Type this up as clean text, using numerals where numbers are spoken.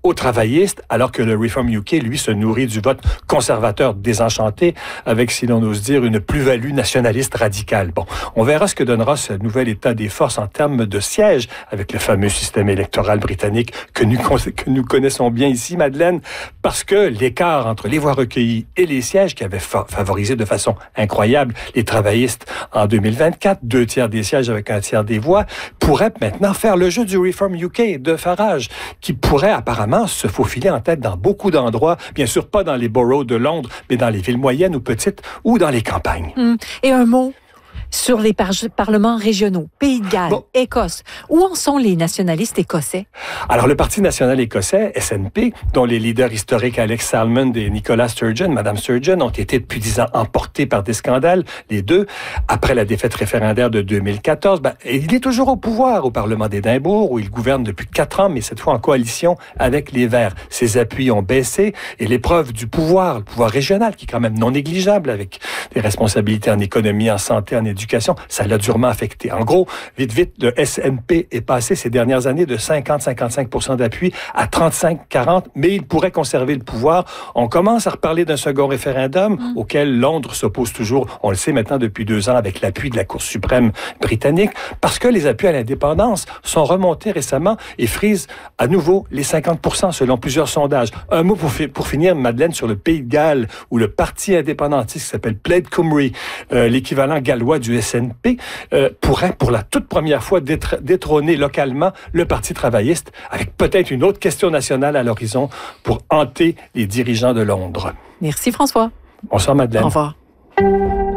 aux travaillistes, alors que le Reform UK, lui, se nourrit du vote conservateur désenchanté, avec, si l'on ose dire, une plus-value nationaliste radicale. Bon, on verra ce que donnera ce nouvel état des forces en termes de sièges, avec le fameux système électoral britannique que nous connaissons bien ici, Madeleine, parce que l'écart entre les voix recueillies et les sièges qui avaient favorisé de façon incroyable les travaillistes en 2024, 2/3 des sièges avec 1/3 des voix, pourrait maintenant faire le jeu du Reform UK de Farage, qui pourrait apparemment se faufiler en tête dans beaucoup d'endroits, bien sûr pas dans les boroughs de Londres, mais dans les villes moyennes ou petites ou dans les campagnes. Et un mot sur les parlements régionaux, Pays de Galles, Écosse. Où en sont les nationalistes écossais? Alors, le Parti national écossais, SNP, dont les leaders historiques Alex Salmond et Nicola Sturgeon, Madame Sturgeon, ont été depuis 10 ans emportés par des scandales, les deux, après la défaite référendaire de 2014. Il est toujours au pouvoir au Parlement d'Édimbourg, où il gouverne depuis 4 ans, mais cette fois en coalition avec les Verts. Ses appuis ont baissé et l'épreuve du pouvoir, le pouvoir régional, qui est quand même non négligeable, avec des responsabilités en économie, en santé, en éducation, ça l'a durement affecté. En gros, vite, le SNP est passé ces dernières années de 50-55% d'appui à 35-40%, mais il pourrait conserver le pouvoir. On commence à reparler d'un second référendum auquel Londres s'oppose toujours, on le sait maintenant depuis 2 ans, avec l'appui de la Cour suprême britannique, parce que les appuis à l'indépendance sont remontés récemment et frisent à nouveau les 50% selon plusieurs sondages. Un mot pour finir, Madeleine, sur le Pays de Galles, où le parti indépendantiste qui s'appelle Plaid Cymru, l'équivalent gallois du SNP, pourrait pour la toute première fois détrôner localement le Parti travailliste, avec peut-être une autre question nationale à l'horizon pour hanter les dirigeants de Londres. Merci François. Bonsoir Madeleine. Au revoir.